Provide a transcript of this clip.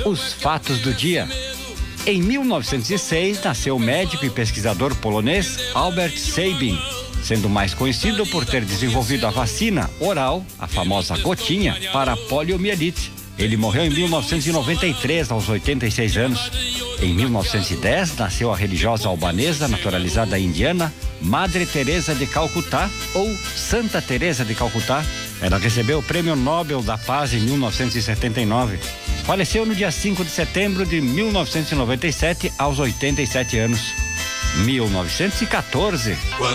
Os fatos do dia. Em 1906, nasceu o médico e pesquisador polonês Albert Sabin, sendo mais conhecido por ter desenvolvido a vacina oral, a famosa gotinha, para a poliomielite. Ele morreu em 1993, aos 86 anos. Em 1910, nasceu a religiosa albanesa naturalizada indiana Madre Teresa de Calcutá, ou Santa Teresa de Calcutá. Ela recebeu o Prêmio Nobel da Paz em 1979. Faleceu no dia 5 de setembro de 1997, aos 87 anos. 1914.